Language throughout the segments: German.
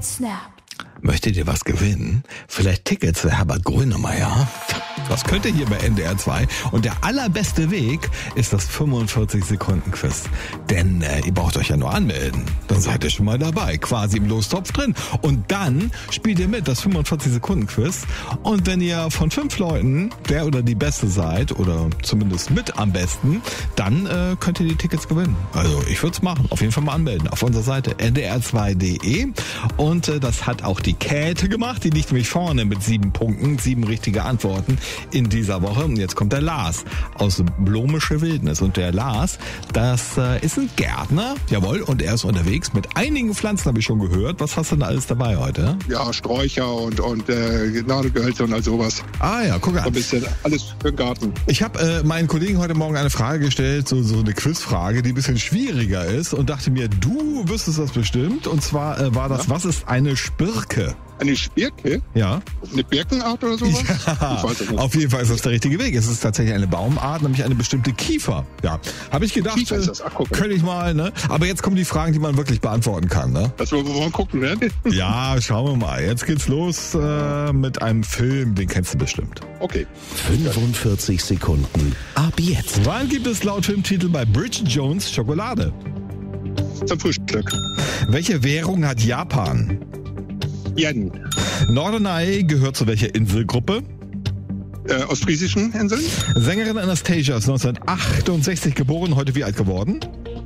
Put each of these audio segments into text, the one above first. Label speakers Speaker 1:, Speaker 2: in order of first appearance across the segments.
Speaker 1: Snap.
Speaker 2: Möchtet ihr was gewinnen? Vielleicht Tickets für Herbert Grönemeyer? Das könnt ihr hier bei NDR 2. Und der allerbeste Weg ist das 45-Sekunden-Quiz. Denn ihr braucht euch ja nur anmelden. Dann seid ihr schon mal dabei, quasi im Lostopf drin. Und dann spielt ihr mit, das 45-Sekunden-Quiz. Und wenn ihr von 5 Leuten der oder die Beste seid, oder zumindest mit am besten, dann könnt ihr die Tickets gewinnen. Also ich würde es machen. Auf jeden Fall mal anmelden. Auf unserer Seite ndr2.de. Und das hat auch die Käthe gemacht. Die liegt nämlich vorne mit 7 Punkten, 7 richtige Antworten in dieser Woche. Und jetzt kommt der Lars aus Blomische Wildnis. Und der Lars, das ist ein Gärtner, jawohl, und er ist unterwegs mit einigen Pflanzen, habe ich schon gehört. Was hast du denn alles dabei heute?
Speaker 3: Ja, Sträucher und Nadelgehölze und all sowas.
Speaker 2: Ah ja, guck an.
Speaker 3: Ein bisschen alles für den Garten.
Speaker 2: Ich habe meinen Kollegen heute Morgen eine Frage gestellt, so eine Quizfrage, die ein bisschen schwieriger ist und dachte mir, du wüsstest das bestimmt. Und zwar war das, was ist eine Spirke?
Speaker 3: Eine Spirke?
Speaker 2: Ja.
Speaker 3: Eine Birkenart oder sowas?
Speaker 2: Ja,
Speaker 3: ich weiß es nicht.
Speaker 2: Auf jeden Fall ist das der richtige Weg. Es ist tatsächlich eine Baumart, nämlich eine bestimmte Kiefer. Ja, habe ich gedacht,
Speaker 3: Kiefer ist das. Ach, guck mal.
Speaker 2: könnte ich mal, ne? Aber jetzt kommen die Fragen, die man wirklich beantworten kann, ne?
Speaker 3: Das wollen wir mal gucken, ne?
Speaker 2: Ja, schauen wir mal. Jetzt geht's los mit einem Film, den kennst du bestimmt.
Speaker 3: Okay.
Speaker 4: 45 Sekunden. Ab jetzt.
Speaker 2: Wann gibt es laut Filmtitel bei Bridget Jones Schokolade?
Speaker 3: Zum Frühstück.
Speaker 2: Welche Währung hat Japan?
Speaker 3: Yen.
Speaker 2: Norderney gehört zu welcher Inselgruppe?
Speaker 3: Ostfriesischen Inseln.
Speaker 2: Sängerin Anastasia ist 1968 geboren, heute wie alt geworden?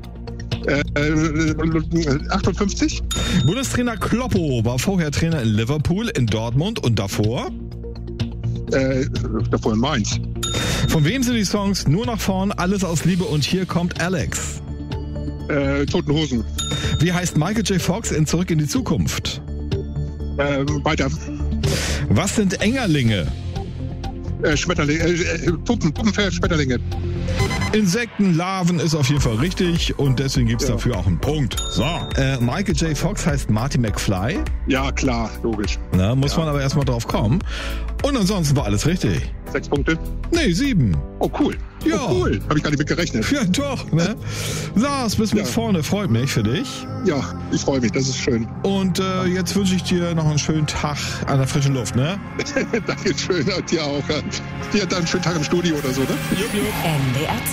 Speaker 3: 58.
Speaker 2: Bundestrainer Kloppo war vorher Trainer in Liverpool, in Dortmund und davor?
Speaker 3: Davor in Mainz.
Speaker 2: Von wem sind die Songs Nur nach vorn, Alles aus Liebe und Hier kommt Alex?
Speaker 3: Toten Hosen.
Speaker 2: Wie heißt Michael J. Fox in Zurück in die Zukunft?
Speaker 3: Weiter.
Speaker 2: Was sind Engerlinge?
Speaker 3: Schmetterlinge. Schmetterlinge.
Speaker 2: Insekten, Larven ist auf jeden Fall richtig und deswegen gibt's dafür auch einen Punkt. So, Michael J. Fox heißt Marty McFly.
Speaker 3: Ja, klar, logisch.
Speaker 2: Na, muss man aber erstmal drauf kommen. Und ansonsten war alles richtig.
Speaker 3: 6 Punkte.
Speaker 2: Nee, 7.
Speaker 3: Oh, cool.
Speaker 2: Ja.
Speaker 3: Oh, cool. Habe ich gar nicht mit gerechnet.
Speaker 2: Ja, doch, ne? Lars, bis mit vorne, freut mich für dich.
Speaker 3: Ja, ich freue mich, das ist schön.
Speaker 2: Und jetzt wünsche ich dir noch einen schönen Tag an der frischen Luft, ne?
Speaker 3: Dankeschön, und dir auch. Dir dann einen schönen Tag im Studio oder so, ne?
Speaker 1: NDR